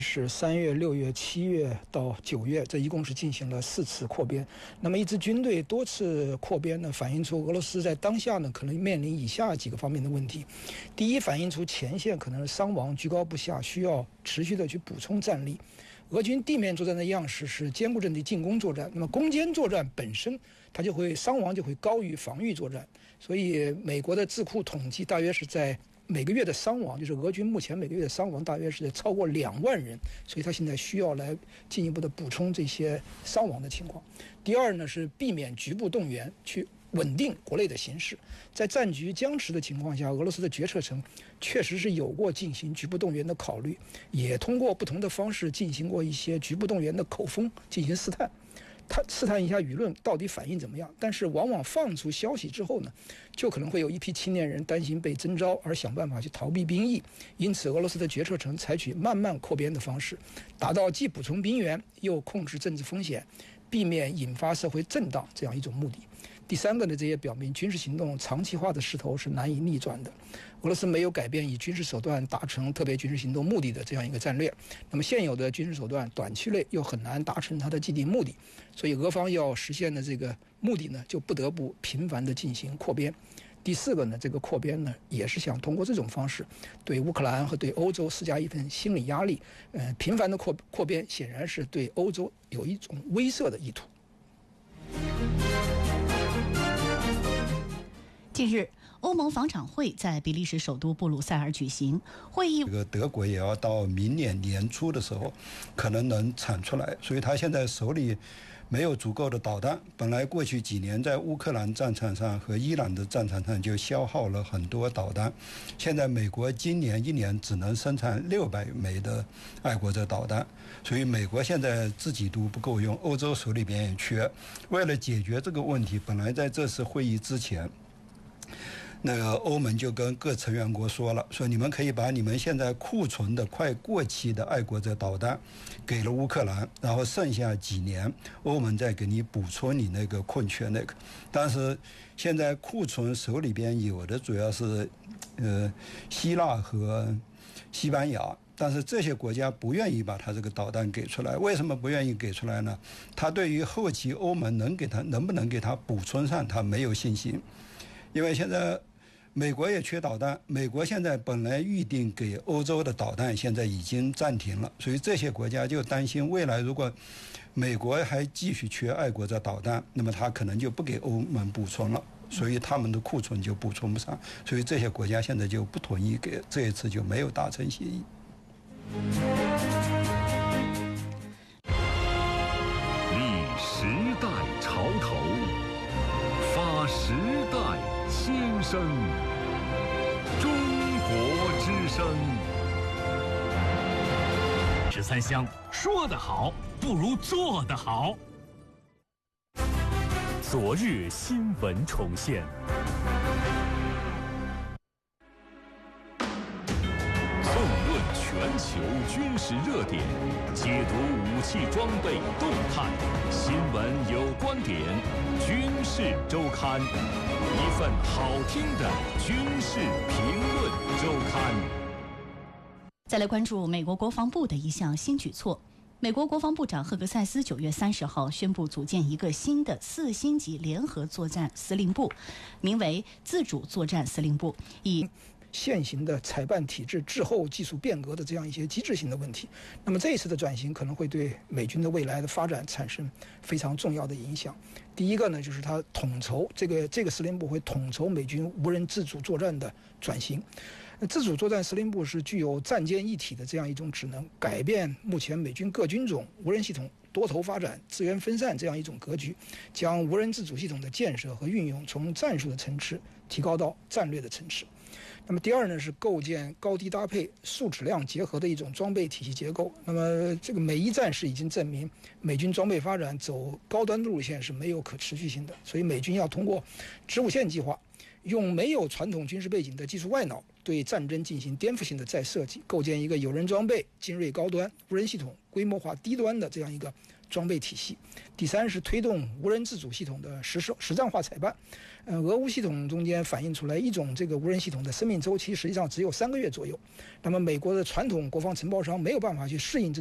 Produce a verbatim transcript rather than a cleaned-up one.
是三月、六月、七月到九月，这一共是进行了四次扩编。那么一支军队多次扩编呢，反映出俄罗斯在当下呢可能面临以下几个方面的问题。第一，反映出前线可能伤亡居高不下，需要持续的去补充战力。俄军地面作战的样式是坚固阵地进攻作战，那么攻坚作战本身它就会伤亡就会高于防御作战，所以美国的智库统计大约是在每个月的伤亡，就是俄军目前每个月的伤亡大约是超过两万人，所以他现在需要来进一步的补充这些伤亡的情况。第二呢，是避免局部动员，去稳定国内的形势。在战局僵持的情况下，俄罗斯的决策层确实是有过进行局部动员的考虑，也通过不同的方式进行过一些局部动员的口风进行试探。他试探一下舆论到底反应怎么样，但是往往放出消息之后呢，就可能会有一批青年人担心被征召而想办法去逃避兵役，因此俄罗斯的决策层采取慢慢扩编的方式，达到既补充兵员又控制政治风险，避免引发社会震荡这样一种目的。第三个呢，这也表明军事行动长期化的势头是难以逆转的。俄罗斯没有改变以军事手段达成特别军事行动目的的这样一个战略，那么现有的军事手段短期内又很难达成它的既定目的，所以俄方要实现的这个目的呢，就不得不频繁的进行扩编。第四个呢，这个扩编呢，也是想通过这种方式对乌克兰和对欧洲施加一份心理压力。呃，频繁的扩扩编显然是对欧洲有一种威慑的意图。 近日，欧盟防长会在比利时首都布鲁塞尔举行会议。 这个德国也要到明年年初的时候，可能能产出来，所以他现在手里没有足够的导弹。本来过去几年在乌克兰战场上和伊朗的战场上就消耗了很多导弹，现在美国今年一年只能生产六百枚的爱国者导弹，所以美国现在自己都不够用，欧洲手里边也缺。为了解决这个问题，本来在这次会议之前，那个欧盟就跟各成员国说了，说你们可以把你们现在库存的快过期的爱国者导弹给了乌克兰，然后剩下几年欧盟再给你补充你那个空缺那个。但是现在库存手里边有的主要是呃希腊和西班牙，但是这些国家不愿意把他这个导弹给出来。为什么不愿意给出来呢？他对于后期欧盟能给他能不能给他补充上，他没有信心。因为现在美国也缺导弹，美国现在本来预定给欧洲的导弹现在已经暂停了，所以这些国家就担心未来如果美国还继续缺爱国者导弹，那么他可能就不给欧盟补充了，所以他们的库存就补充不上，所以这些国家现在就不同意给，这一次就没有达成协议。 立时代潮头，发时代先声，中国之声。 十三香说得好，不如做得好。昨日新闻重现。纵论全球军事热点，解读武器装备动态，新闻有观点，军事周刊，一份好听的军事评论周刊。 再来关注美国国防部的一项新举措。美国国防部长赫格塞斯九月三十号宣布组建一个新的四星级联合作战司令部，名为自主作战司令部，以现行的采办体制滞后、技术变革的这样一些机制性的问题。那么这一次的转型可能会对美军的未来的发展产生非常重要的影响。第一个呢，就是它统筹这个这个司令部会统筹美军无人自主作战的转型。自主作战司令部是具有战舰一体的这样一种职能，改变目前美军各军种无人系统多头发展、资源分散这样一种格局，将无人自主系统的建设和运用从战术的层次提高到战略的层次。那么第二呢，是构建高低搭配、数质量结合的一种装备体系结构。那么这个美伊战士已经证明，美军装备发展走高端路线是没有可持续性的，所以美军要通过子午线计划，用没有传统军事背景的技术外脑对战争进行颠覆性的再设计，构建一个有人装备、精锐高端、无人系统规模化低端的这样一个装备体系。第三是推动无人自主系统的实施实战化采办。呃，俄乌系统中间反映出来一种这个无人系统的生命周期实际上只有三个月左右。那么美国的传统国防承包商没有办法去适应这